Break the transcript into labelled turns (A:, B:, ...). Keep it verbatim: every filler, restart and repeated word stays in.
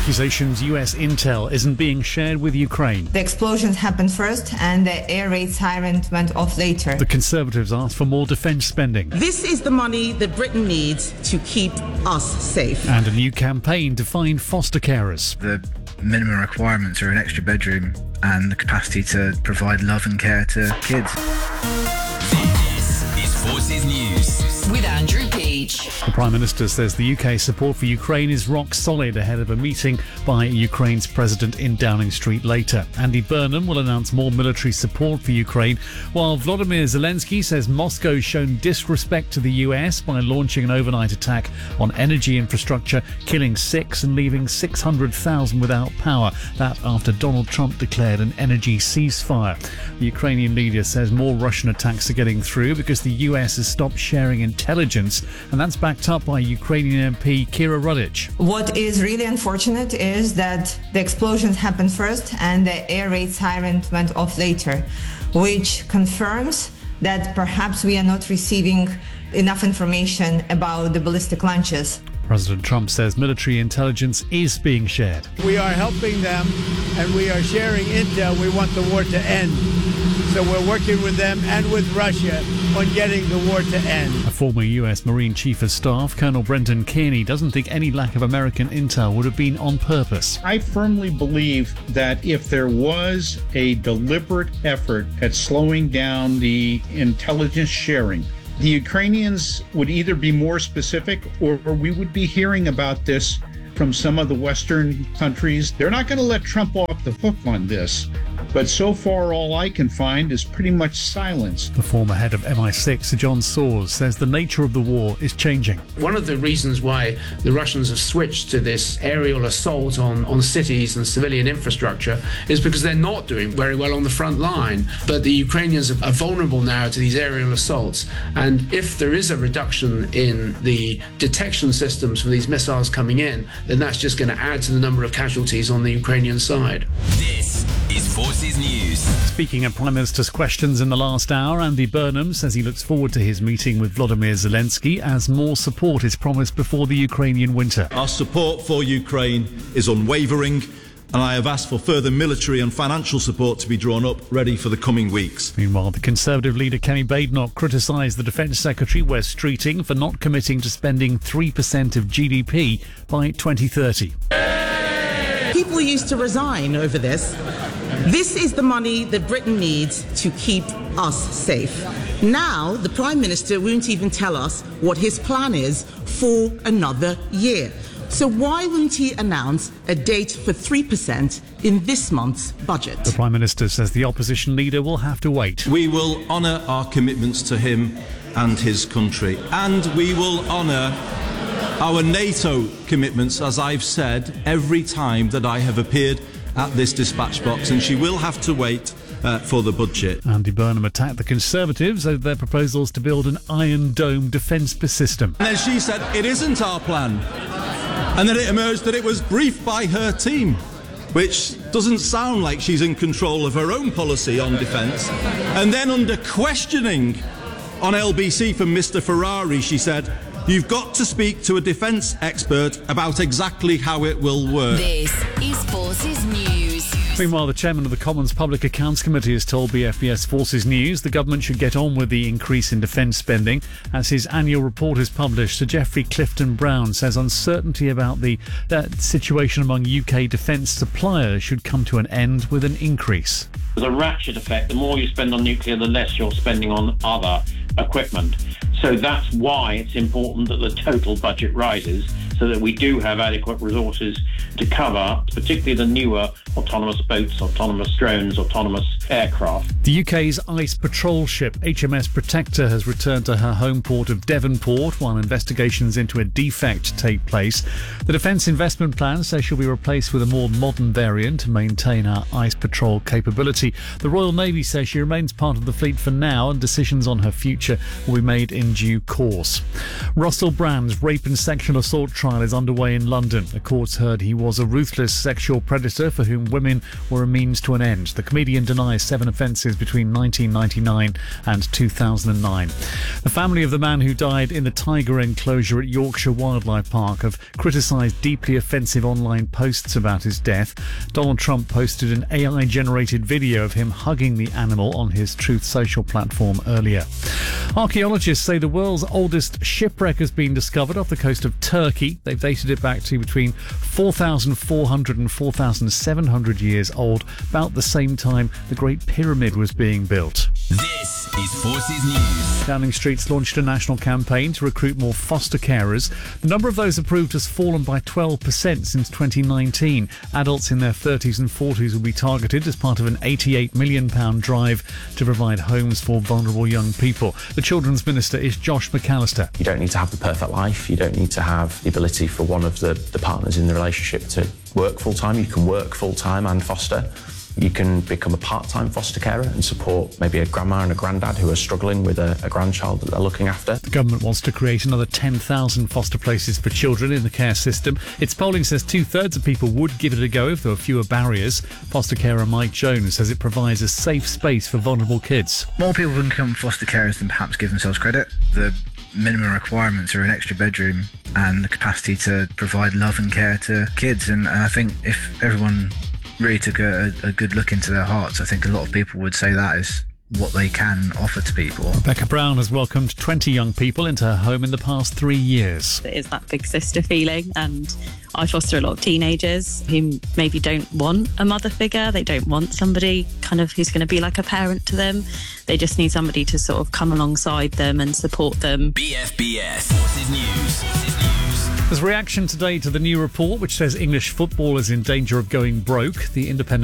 A: Accusations U S intel isn't being shared with Ukraine.
B: The explosions happened first and the air raid siren went off later.
A: The Conservatives asked for more defence spending.
C: This is the money that Britain needs to keep us safe.
A: And a new campaign to find foster carers.
D: The minimum requirements are an extra bedroom and the capacity to provide love and care to kids.
E: This is Forces News with Andrew Peach.
A: The Prime Minister says the U K's support for Ukraine is rock solid ahead of a meeting by Ukraine's president in Downing Street later. Andy Burnham will announce more military support for Ukraine, while Volodymyr Zelensky says Moscow's shown disrespect to the U S by launching an overnight attack on energy infrastructure, killing six and leaving six hundred thousand without power. That after Donald Trump declared an energy ceasefire. The Ukrainian leader says more Russian attacks are getting through because the U S has stopped sharing intelligence, and that's backed up by Ukrainian M P Kira Rudic.
B: What is really unfortunate is that the explosions happened first and the air raid siren went off later, which confirms that perhaps we are not receiving enough information about the ballistic launches.
A: President Trump says military intelligence is being shared.
F: We are helping them and we are sharing intel. We want the war to end. So we're working with them and with Russia on getting the war to end.
A: A former U S Marine Chief of Staff, Colonel Brendan Kearney, doesn't think any lack of American intel would have been on purpose.
G: I firmly believe that if there was a deliberate effort at slowing down the intelligence sharing, the Ukrainians would either be more specific or we would be hearing about this from some of the Western countries. They're not going to let Trump off the hook on this. But so far, all I can find is pretty much silence.
A: The former head of M I six, Sir John Sawers, says the nature of the war is changing.
H: One of the reasons why the Russians have switched to this aerial assault on, on cities and civilian infrastructure is because they're not doing very well on the front line. But the Ukrainians are vulnerable now to these aerial assaults. And if there is a reduction in the detection systems for these missiles coming in, then that's just going to add to the number of casualties on the Ukrainian side.
E: This is Forces News.
A: Speaking of Prime Minister's questions in the last hour, Andy Burnham says he looks forward to his meeting with Volodymyr Zelensky as more support is promised before the Ukrainian winter.
I: Our support for Ukraine is unwavering, and I have asked for further military and financial support to be drawn up, ready for the coming weeks.
A: Meanwhile, the Conservative leader Kenny Badenoch criticised the Defence Secretary Wes Streeting for not committing to spending three percent of G D P by twenty thirty.
C: People used to resign over this. This is the money that Britain needs to keep us safe. Now, the Prime Minister won't even tell us what his plan is for another year. So why wouldn't he announce a date for three percent in this month's budget?
A: The Prime Minister says the opposition leader will have to wait.
I: We will honour our commitments to him and his country, and we will honour our NATO commitments, as I've said every time that I have appeared at this dispatch box, and she will have to wait uh, for the budget.
A: Andy Burnham attacked the Conservatives over their proposals to build an Iron Dome defence system.
I: And then she said, it isn't our plan. And then it emerged that it was briefed by her team, which doesn't sound like she's in control of her own policy on defence. And then under questioning on L B C from Mister Ferrari, she said, you've got to speak to a defence expert about exactly how it will work.
E: This is Forces News.
A: Meanwhile, the chairman of the Commons Public Accounts Committee has told B F B S Forces News the government should get on with the increase in defence spending. As his annual report is published, Sir Geoffrey Clifton Brown says uncertainty about the uh, situation among U K defence suppliers should come to an end with an increase.
J: There's a ratchet effect. The more you spend on nuclear, the less you're spending on other equipment. So that's why it's important that the total budget rises, so that we do have adequate resources to cover, particularly the newer autonomous boats, autonomous drones, autonomous aircraft.
A: The U K's ice patrol ship H M S Protector has returned to her home port of Devonport while investigations into a defect take place. The Defence Investment Plan says she'll be replaced with a more modern variant to maintain her ice patrol capability. The Royal Navy says she remains part of the fleet for now and decisions on her future will be made in due course. Russell Brand's rape and sexual assault trial is underway in London. The courts heard he was a ruthless sexual predator for whom women were a means to an end. The comedian denies compromised seven offences between nineteen ninety-nine and two thousand nine. The family of the man who died in the tiger enclosure at Yorkshire Wildlife Park have criticised deeply offensive online posts about his death. Donald Trump posted an A I-generated video of him hugging the animal on his Truth Social platform earlier. Archaeologists say the world's oldest shipwreck has been discovered off the coast of Turkey. They've dated it back to between four thousand four hundred and four thousand seven hundred years old, about the same time the Great Pyramid was being built.
E: This is Forces News.
A: Downing Street's launched a national campaign to recruit more foster carers. The number of those approved has fallen by twelve percent since twenty nineteen. Adults in their thirties and forties will be targeted as part of an eighty-eight million pounds drive to provide homes for vulnerable young people. The Children's Minister is Josh McAllister.
K: You don't need to have the perfect life. You don't need to have the ability for one of the, the partners in the relationship to work full-time. You can work full-time and foster. You can become a part-time foster carer and support maybe a grandma and a granddad who are struggling with a, a grandchild that they're looking after.
A: The government wants to create another ten thousand foster places for children in the care system. Its polling says two-thirds of people would give it a go if there were fewer barriers. Foster carer Mike Jones says it provides a safe space for vulnerable kids.
D: More people can become foster carers than perhaps give themselves credit. The minimum requirements are an extra bedroom and the capacity to provide love and care to kids. And, and I think if everyone really took a, a good look into their hearts, I think a lot of people would say that is what they can offer to people.
A: Rebecca Brown has welcomed twenty young people into her home in the past three years.
L: It is that big sister feeling, and I foster a lot of teenagers who maybe don't want a mother figure. They don't want somebody kind of who's going to be like a parent to them. They just need somebody to sort of come alongside them and support them.
E: B F B S Forces News. Forces News.
A: There's reaction today to the new report which says English football is in danger of going broke. The Independent